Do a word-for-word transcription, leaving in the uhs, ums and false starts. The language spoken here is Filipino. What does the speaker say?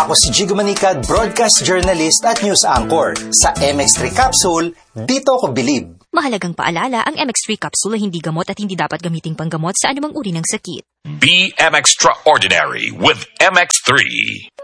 Ako si Jigo Manicad, broadcast journalist at news anchor. Sa M X three Capsule, dito ako bilib. Mahalagang paalala, ang M X three Capsule ay hindi gamot at hindi dapat gamiting panggamot sa anumang uri ng sakit. Be M X Extraordinary with M X three.